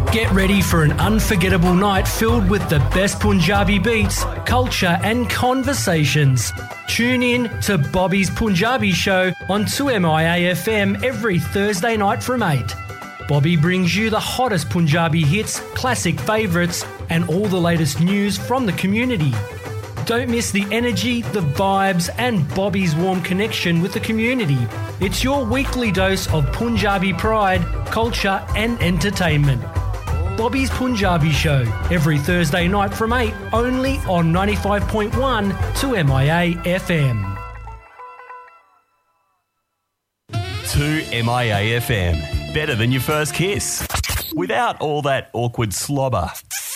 Get ready for an unforgettable night filled with the best Punjabi beats, culture and conversations. Tune in to Bobby's Punjabi Show on 2MIA FM every Thursday night from 8. Bobby brings you the hottest Punjabi hits, classic favourites and all the latest news from the community. Don't miss the energy, the vibes and Bobby's warm connection with the community. It's your weekly dose of Punjabi pride, culture and entertainment. Bobby's Punjabi Show, every Thursday night from 8, only on 95.1 2MIA FM. 2MIA FM, better than your first kiss. Without all that awkward slobber.